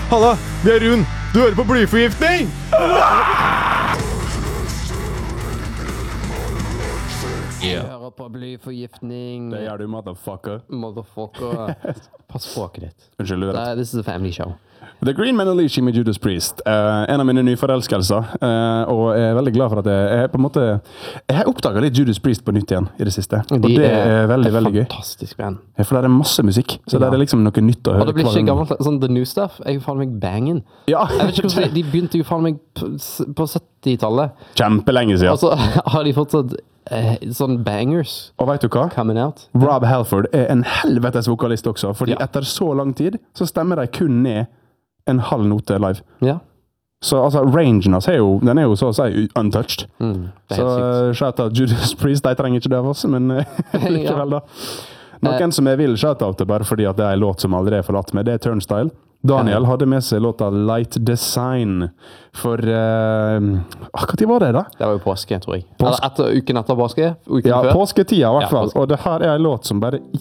Halla, vi er Rune. Du hører på Blyforgiftning! Jeg hører på blyforgiftning. Det gjør du, motherfucker. Pass språket ditt. Unnskyld, du vet. This is a family show. The Green Man Unleashing med Judas Priest. En av mine nyforelskelser. Og jeg er veldig glad for at jeg på en måte... Jeg har oppdaget litt Judas Priest på nytt igjen i det siste. Og det er veldig, veldig gøy. Fantastisk band. Ja, for det er masse musikk. Så det er liksom noe nytt å høre. Og det blir ikke gammelt, sånn The New Stuff. Jeg faen meg bangen. Ja. Jeg vet ikke hvordan de begynte jo faen meg på 70-tallet. Kjempelenge siden. Og så har de fortsatt sånn bangers. Og vet du hva? Coming out. Rob Halford er en helvetes vokalist også. Fordi etter så lang tid, så stemmer de kun ned en halv note live. Ja. Så altså, rangen hans er jo, den er jo så å si untouched. Så shout out Judas Priest, de trenger ikke det av oss, men likevel da. Noen som jeg vil shout out til bare fordi at det er en låt som aldri er forlatt med, det er Turnstile. Daniel hadde med seg låta Light Design for hva tid var det da? Det var jo påske, tror jeg. Eller uken etter påske? Uken før? Påsketida i hvert fall. Og det her er en låt som bare